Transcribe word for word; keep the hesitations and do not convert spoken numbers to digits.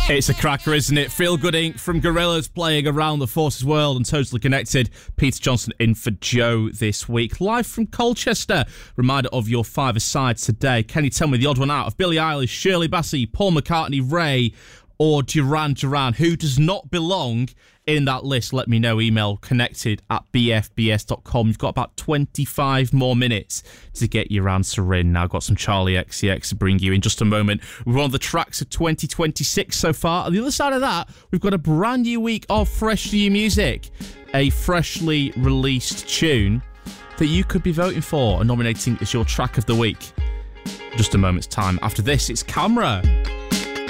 It's a cracker, isn't it? Feel Good Incorporated from Gorillaz playing Around the Forces World and Totally Connected. Peter Johnson in for Joe this week. Live from Colchester. Reminder of your five-a-side today. Can you tell me the odd one out of Billie Eilish, Shirley Bassey, Paul McCartney, Ray, or Duran Duran? Who does not belong in that list? Let me know. Email connected at b f b s dot com. You've got about twenty-five more minutes to get your answer in. Now I've got some Charlie X C X to bring you in just a moment. We're one of the tracks of twenty twenty-six so far. On the other side of that, we've got a brand new week of fresh new music. A freshly released tune that you could be voting for and nominating as your track of the week. Just a moment's time. After this, it's Camera.